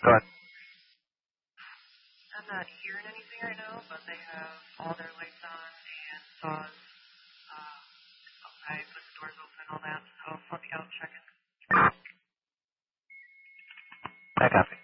Go ahead. I'm not hearing anything right now, but they have all their lights on and saws outside with the doors open and all that, so let me go check it. I copy.